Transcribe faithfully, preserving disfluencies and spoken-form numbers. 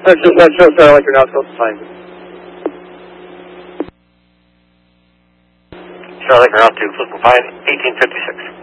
That shows, that shows Starlink you're now supposed to find it. Starlink, you're out to Flipping five, eighteen fifty-six.